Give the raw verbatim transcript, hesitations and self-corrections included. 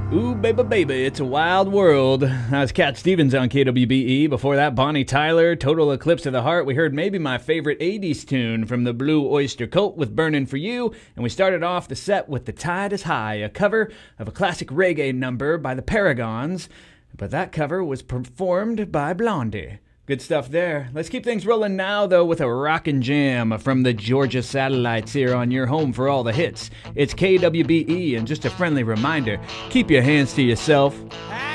Ooh, baby, baby, it's a wild world. That was Cat Stevens on K W B E. Before that, Bonnie Tyler, Total Eclipse of the Heart. We heard maybe my favorite eighties tune from the Blue Oyster Cult with Burnin' For You. And we started off the set with The Tide Is High, a cover of a classic reggae number by the Paragons. But that cover was performed by Blondie. Good stuff there. Let's keep things rolling now, though, with a rockin' jam from the Georgia Satellites here on your home for all the hits. It's K W B E, and just a friendly reminder, keep your hands to yourself.